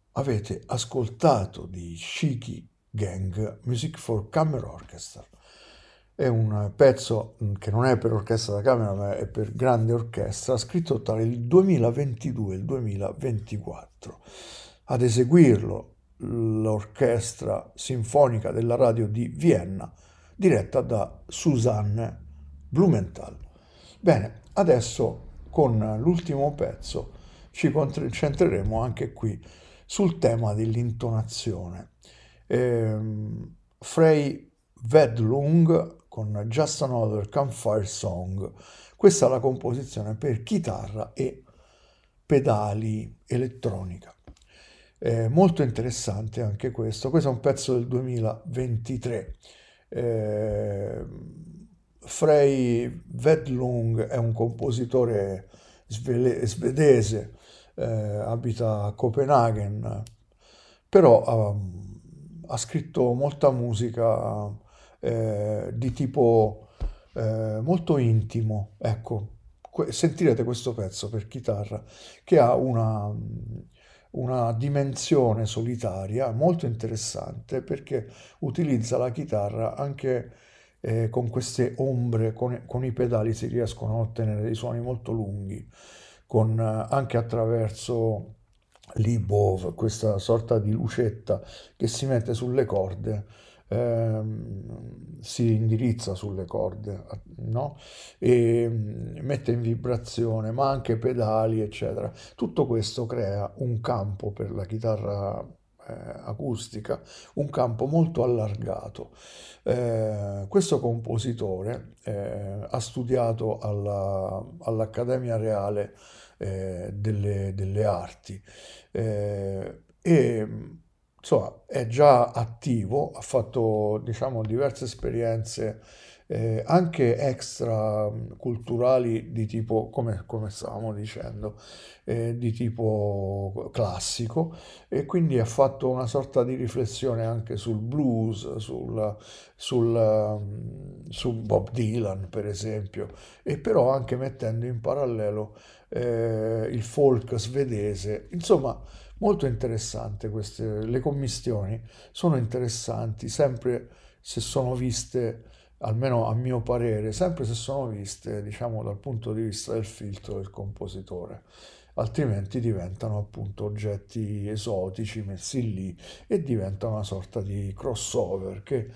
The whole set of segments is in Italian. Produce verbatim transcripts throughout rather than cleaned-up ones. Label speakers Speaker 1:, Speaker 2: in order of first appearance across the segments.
Speaker 1: avete ascoltato di Shiki Gang Music for Camera Orchestra. È un pezzo che non è per orchestra da camera, ma è per grande orchestra, scritto tra il duemilaventidue e il duemilaventiquattro. Ad eseguirlo l'Orchestra Sinfonica della Radio di Vienna, diretta da Susanne Blumenthal. Bene, adesso con l'ultimo pezzo ci concentreremo anche qui sul tema dell'intonazione. Ehm, Frey Vedlung con Just Another Campfire Song. Questa è la composizione per chitarra e pedali elettronica. Eh, molto interessante anche questo. Questo è un pezzo del duemilaventitré. Eh, Frey Vedlung è un compositore svele- svedese, eh, abita a Copenaghen, però um, ha scritto molta musica eh, di tipo eh, molto intimo. Ecco, que- sentirete questo pezzo per chitarra che ha una, una dimensione solitaria molto interessante perché utilizza la chitarra anche eh, con queste ombre, con, con i pedali si riescono a ottenere dei suoni molto lunghi, con, eh, anche attraverso l'e-bow, questa sorta di lucetta che si mette sulle corde, ehm, si indirizza sulle corde, no? E mm, mette in vibrazione, ma anche pedali, eccetera. Tutto questo crea un campo per la chitarra eh, acustica, un campo molto allargato. Eh, questo compositore eh, ha studiato alla- all'Accademia Reale eh, delle, delle Arti eh, e insomma è già attivo, ha fatto diciamo diverse esperienze eh, anche extra mh, culturali di tipo, come, come stavamo dicendo, eh, di tipo classico e quindi ha fatto una sorta di riflessione anche sul blues, sul, sul, um, su Bob Dylan per esempio, e però anche mettendo in parallelo eh, il folk svedese, insomma molto interessante queste, le commistioni sono interessanti, sempre se sono viste, almeno a mio parere, sempre se sono viste, diciamo, dal punto di vista del filtro del compositore, altrimenti diventano appunto oggetti esotici messi lì e diventano una sorta di crossover che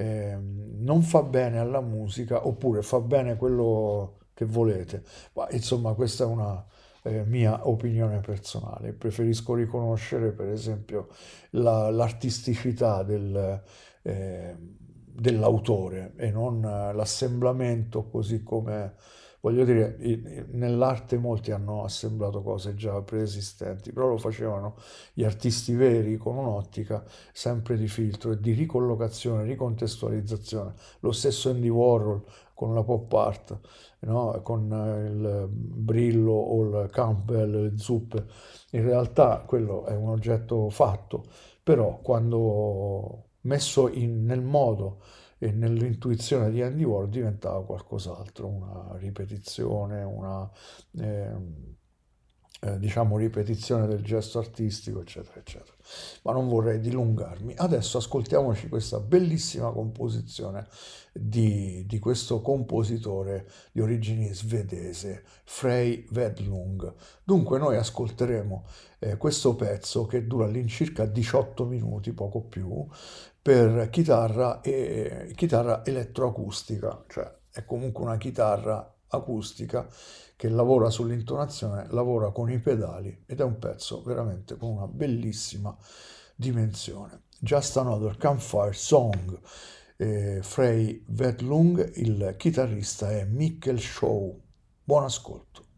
Speaker 1: ehm, non fa bene alla musica oppure fa bene quello che volete. Ma insomma, questa è una eh, mia opinione personale. Preferisco riconoscere, per esempio, la- l'artisticità del, eh, dell'autore e non eh, l'assemblamento così come, voglio dire, i- i- nell'arte molti hanno assemblato cose già preesistenti, però lo facevano gli artisti veri con un'ottica sempre di filtro e di ricollocazione, ricontestualizzazione. Lo stesso Andy Warhol con la pop art, no? Con eh, il Brillo o il Campbell, le zuppe. In realtà quello è un oggetto fatto, però quando messo in- nel modo e nell'intuizione di Andy Warhol diventava qualcos'altro, una ripetizione, una ehm, eh, diciamo ripetizione del gesto artistico, eccetera, eccetera. Ma non vorrei dilungarmi. Adesso ascoltiamoci questa bellissima composizione di, di questo compositore di origini svedese, Frey Vedlung. Dunque noi ascolteremo eh, questo pezzo che dura all'incirca diciotto minuti, poco più, per chitarra e chitarra elettroacustica, cioè è comunque una chitarra acustica che lavora sull'intonazione, lavora con i pedali ed è un pezzo veramente con una bellissima dimensione. Just Another Campfire Song, eh, Frey Vedlung, il chitarrista è Mikkel Shaw. Buon ascolto.